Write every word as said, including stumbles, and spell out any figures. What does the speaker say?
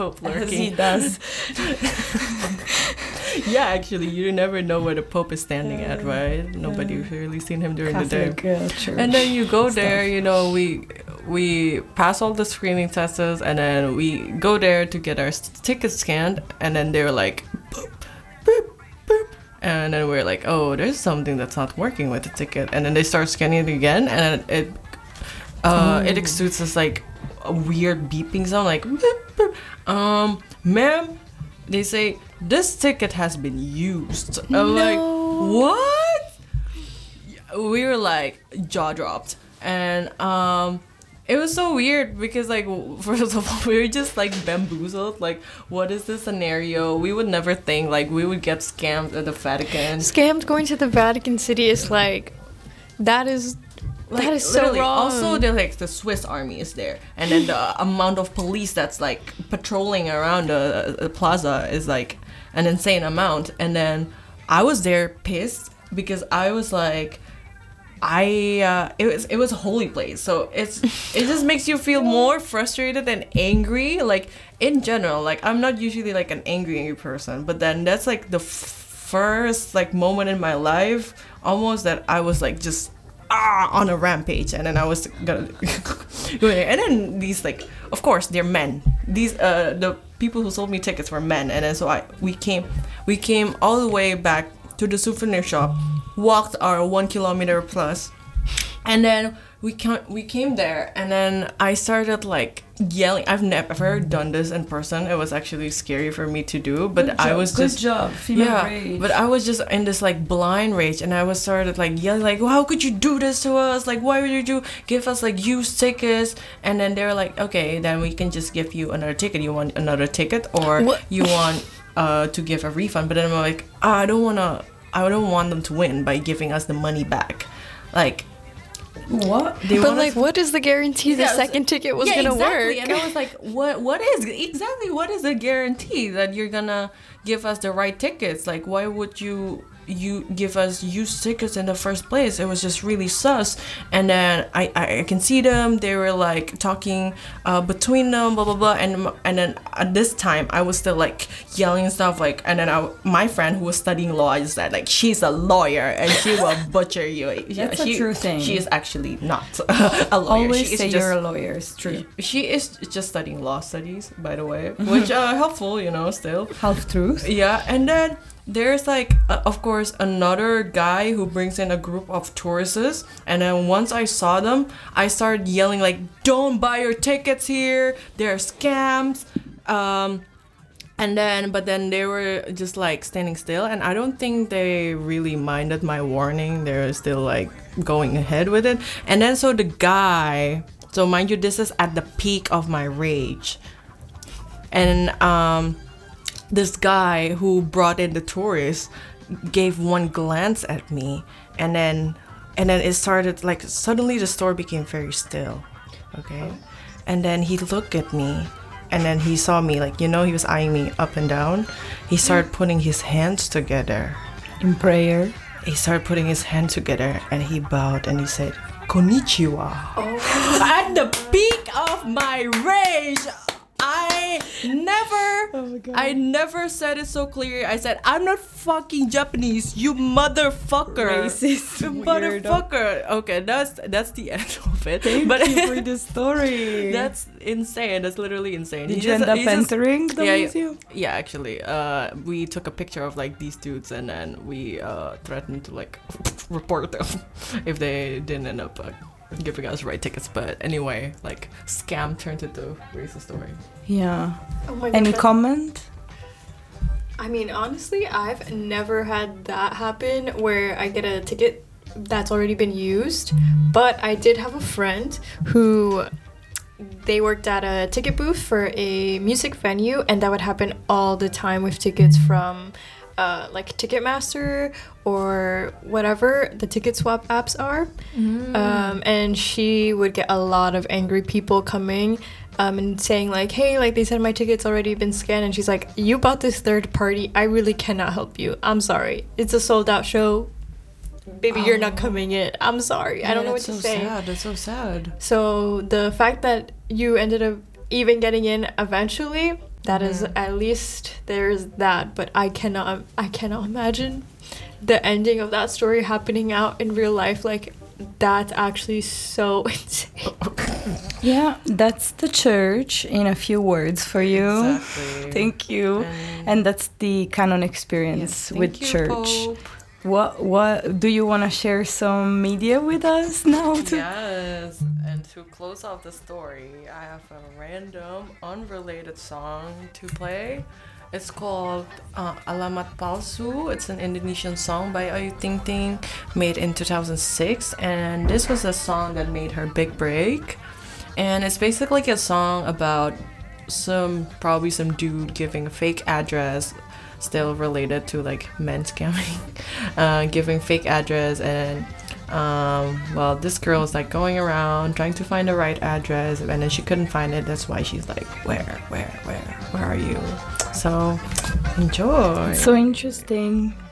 Pope lurking. As he does. Yeah, actually, you never know where the Pope is standing at, right? Nobody's really seen him during Catholic, the day. uh, church And then you go stuff. there, you know, we we pass all the screening tests, and then we go there to get our s- tickets scanned, and then they're like, boop, boop, boop. And then we're like, oh, there's something that's not working with the ticket. And then they start scanning it again, and then it uh, it exudes this like a weird beeping sound, like, boop, boop. um, ma'am, they say, this ticket has been used. I'm No. like, what? We were like jaw dropped, and um it was so weird because like first of all we were just like bamboozled, like what is this scenario? We would never think like we would get scammed at the Vatican. Scammed going to the Vatican City is like, that is Like, that is so literally. wrong. Also, they're like the Swiss army is there, and then the amount of police that's like patrolling around the, the plaza is like an insane amount. And then I was there pissed because I was like, I uh, it was it was a holy place, so it's it just makes you feel more frustrated and angry. Like in general, like I'm not usually like an angry angry person, but then that's like the f- first like moment in my life almost that I was like just ah on a rampage, and then I was gonna go in there. And then these like of course they're men. These uh the people who sold me tickets were men, and then so I we came we came all the way back to the souvenir shop, walked our one kilometer plus, and then we came we came there, and then I started like yelling. I've never done this in person. It was actually scary for me to do, but Good I job, was good just job, female yeah, rage. but I was just in this like blind rage, and I was started like yelling like, how could you do this to us? Like, why would you give us like used tickets? And then they were like, okay, then we can just give you another ticket. You want another ticket, or What? you want uh to give a refund? But then I'm like, ah, I don't wanna. I don't want them to win by giving us the money back. Like, What? they But want like, us- what is the guarantee the Yeah, second ticket was yeah, gonna exactly. work? And I was like, what? What is exactly? What is the guarantee that you're gonna give us the right tickets? Like, why would you you give us used tickets in the first place? It was just really sus. And then I I, I can see them. They were like talking uh, between them, blah blah blah. And and then at this time, I was still like yelling and stuff. Like, and then I, my friend who was studying law, I just said like, she's a lawyer and she will butcher you. That's a she, true thing. She is actually not a lawyer. Always she is say just, you're a lawyer. It's true. she is just studying law studies, by the way, which are helpful, you know, still. Half truth. Yeah, and then there's like, uh, of course, another guy who brings in a group of tourists. And then once I saw them, I started yelling like, don't buy your tickets here. They're scams. Um, and then, but then they were just like standing still. And I don't think they really minded my warning. They're still like going ahead with it. And then so the guy, so mind you, this is at the peak of my rage. And um, this guy who brought in the tourists gave one glance at me, and then and then it started like suddenly the store became very still. Okay. And then he looked at me, and then he saw me, like, you know, he was eyeing me up and down. He started putting his hands together. In prayer. He started putting his hands together, and he bowed and he said, Konnichiwa. At the peak of my rage, I never, I never said it so clear. I said, I'm not fucking Japanese, you motherfucker. Racist You weirdo. motherfucker. Okay, that's that's the end of it. Thank but you for the story. that's insane. That's literally insane. Did He you just- end up he just- entering the yeah, museum? Yeah, actually, uh, we took a picture of like these dudes, and then we uh, threatened to like report them if they didn't end up uh, giving us right tickets. But anyway, like scam turned into racist story. Yeah. Oh my Any God. comment? I mean, honestly, I've never had that happen where I get a ticket that's already been used. But I did have a friend who they worked at a ticket booth for a music venue, and that would happen all the time with tickets from uh, like Ticketmaster or whatever the ticket swap apps are. Um, and she would get a lot of angry people coming um, and saying like, hey, like they said my ticket's already been scanned. And she's like, you bought this third party. I really cannot help you. I'm sorry. It's a sold out show. Baby, you're not coming in. I'm sorry. I don't know what that's to so say. Sad. That's so sad. So the fact that you ended up even getting in eventually, That is at least there's that, but I cannot I cannot imagine the ending of that story happening out in real life. Like, that's actually so insane. Yeah, that's the church in a few words for you. Exactly. Thank you. And- And that's the canon experience Yes, with thank you, church. Pope. What what do you want to share some media with us now? To Yes, and to close off the story, I have a random, unrelated song to play. It's called uh, Alamat Palsu. It's an Indonesian song by Ayu Ting Ting, made in two thousand six, and this was a song that made her big break. And it's basically a song about some, probably some dude giving a fake address, still related to like men scamming, uh, giving fake address, and um, well, this girl is like going around trying to find the right address, and then she couldn't find it. That's why she's like, where, where, where, where are you? So enjoy. So interesting.